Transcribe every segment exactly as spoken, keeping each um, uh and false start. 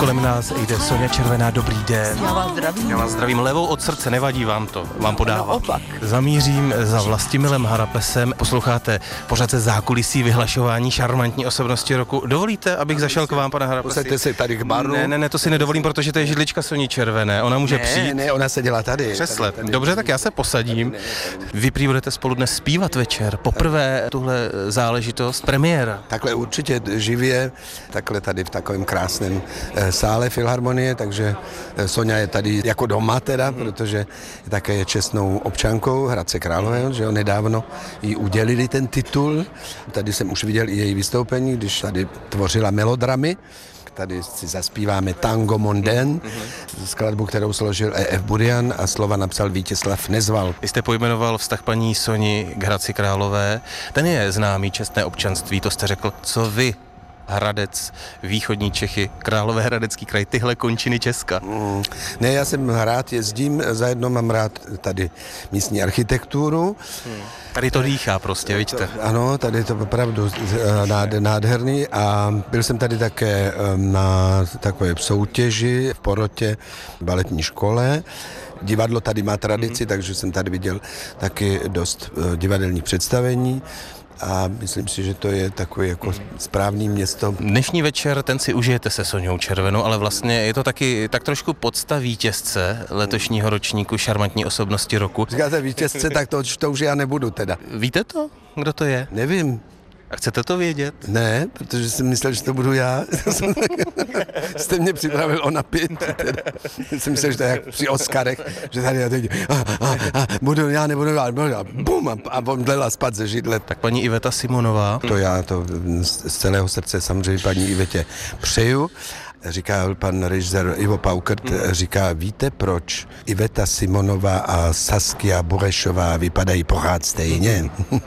Kolem nás jde Soňa Červená, dobrý den. Já vás zdravím. Já vás zdravím levou od srdce, nevadí vám to, vám podávám. Naopak. Zamířím za Vlastimilem Harapesem, posloucháte pořád ze zákulisí vyhlašování šarmantní osobnosti roku. Dovolíte, abych zašel k vám, pane Harapesi? Posaďte se tady k baru. Ne, ne, ne, to si nedovolím, protože to je židlička Soni Červené, ona může ne, přijít. Ne, ona se dělá tady. Přesle. Tady, tady. Dobře, tak já se posadím. Vy prý budete spolu dnes zpívat večer. Poprvé tuhle záležitost, premiéra. Takhle určitě živě, takhle tady v takovém krásném e, sále Filharmonie, takže e, Soňa je tady jako doma teda, protože je také čestnou občankou Hradce Králové, že jo, nedávno jí udělili ten titul. Tady jsem už viděl i její vystoupení, když tady tvořila melodramy. Tady si zaspíváme Tango Mondén, mm-hmm. skladbu, kterou složil E F Burian a slova napsal Vítězslav Nezval. Vy jste pojmenoval vztah paní Soni k Hradci Králové. Ten je známý, čestné občanství, to jste řekl. Co vy, Hradec, východní Čechy, Královéhradecký kraj, tyhle končiny Česka? Mm, ne, já jsem rád jezdím, zajedno mám rád tady místní architekturu. Hmm. Tady to dýchá prostě, vidíte? Ano, tady je to opravdu nádherný a byl jsem tady také na takové soutěži v porotě v baletní škole. Divadlo tady má tradici, mm-hmm. takže jsem tady viděl taky dost divadelních představení. A myslím si, že to je takové jako správné město. Dnešní večer, ten si užijete se Soňou Červenou, ale vlastně je to taky tak trošku podsta vítězce letošního ročníku šarmantní osobnosti roku. Říkáte vítězce, tak to, to už já nebudu teda. Víte to, kdo to je? Nevím. A chcete to vědět? Ne, protože jsem myslel, že to budu já. Jste mě připravil o napětí. Teda. Jsem myslel, že to je jak při Oscarech, že tady já teď a, a, a, budu já, nebudu já, budu já, bum, a, a omdlela spad ze židle. Tak paní Iveta Simonová. To já to z celého srdce samozřejmě paní Ivetě přeju. Říká pan režisér Ivo Paukert, říká, víte proč Iveta Simonová a Saskia Burešová vypadají pořád stejně?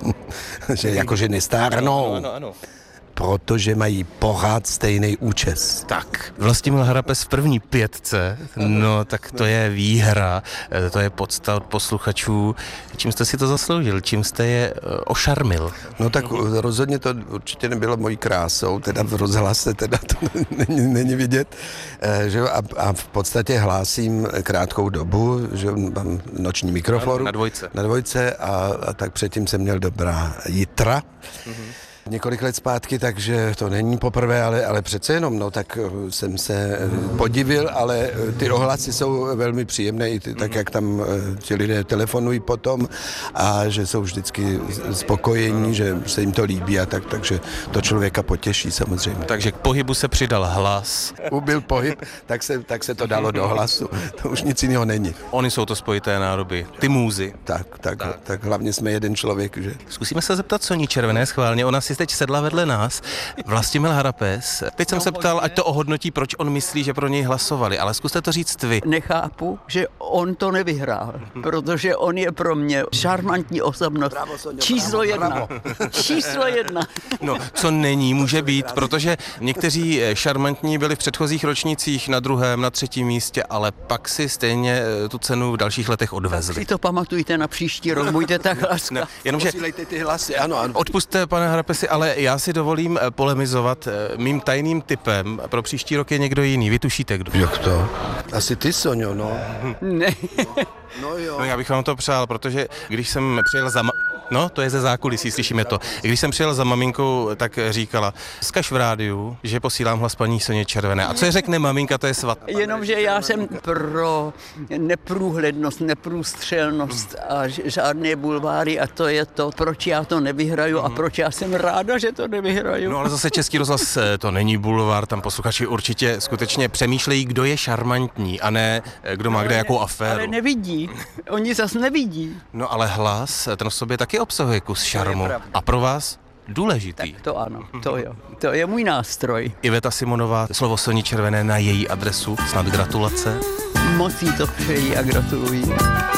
Že jakože nestárnou. Ano, ano, ano. Protože mají pořád stejný účes. Tak, Vlastimil Harapes v první pětce, no tak to je výhra, to je podsta od posluchačů. Čím jste si to zasloužil, čím jste je ošarmil? No tak rozhodně to určitě nebylo mojí krásou, teda v rozhlase, teda to není, není vidět, že jo, a, a v podstatě hlásím krátkou dobu, že mám noční mikrofon. Na dvojce. Na dvojce a, a tak předtím jsem měl dobrá jitra. Mm-hmm. Několik let zpátky, takže to není poprvé, ale, ale přece jenom, no, tak jsem se podivil, ale ty ohlasy jsou velmi příjemné, i ty, tak jak tam ti lidé telefonují potom a že jsou vždycky spokojení, že se jim to líbí a tak, takže to člověka potěší samozřejmě. Takže k pohybu se přidal hlas. Ubyl pohyb, tak se, tak se to dalo do hlasu, to už nic jiného není. Oni jsou to spojité nádoby, ty můzy. Tak, tak, tak, tak hlavně jsme jeden člověk, že? Zkusíme se zeptat Soni Červené schválně, ona si teď sedla vedle nás, Vlastimil Harapes. Teď jsem se ptal, ať to ohodnotí, proč on myslí, že pro něj hlasovali, ale zkuste to říct vy. Nechápu, že on to nevyhrál, protože on je pro mě šarmantní osobnost. Bravo, Soňo, číslo bravo, jedna. bravo. Číslo jedna. No, co není, může být, protože někteří šarmantní byli v předchozích ročnících na druhém, na třetím místě, ale pak si stejně tu cenu v dalších letech odvezli. Si to pamatujte na příští rok, buďte tak láska. Ne, jenomže Posílejte ty hlasy, ano, ano. odpusťte, pane Harapesi, ale já si dovolím polemizovat. Mým tajným tipem pro příští rok je někdo jiný. Vy tušíte, kdo? Jak to? Asi ty, Soňo, no. Ne. No jo. No já bych vám to přál, protože když jsem přijel za... Ma- no, to je ze zákulisí, slyšíme to. Když jsem přijel za maminkou, tak říkala, vzkaž v rádiu, že posílám hlas paní Soně Červené. A co je řekne maminka, to je svatá. Jenomže já jsem pro neprůhlednost, neprůstřelnost a žádné bulváry a to je to, proč já to nevyhraju a proč já jsem ráda, že to nevyhraju. No ale zase Český rozhlas to není bulvár, tam posluchači určitě skutečně přemýšlejí, kdo je šarmantní a ne kdo má kde jakou aféru. Ale nevidí, oni zas nevidí. No ale hlas, ten v sobě taky obsahuje kus šarmu. A pro vás důležitý. Tak to ano, to jo, to je můj nástroj. Iveta Simonová, slovo Soni Červené na její adresu, snad gratulace. Moc jí to přeji a gratuluji.